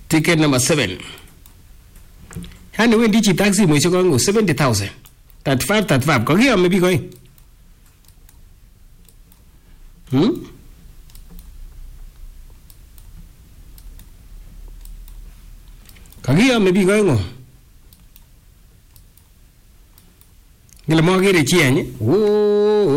Ticket number 7. Yani wendi chito ak simoishek oeng 70,000. 35. Kokiyome biik oeng. Kokiyome biik oeng. Ngele mokere chi any.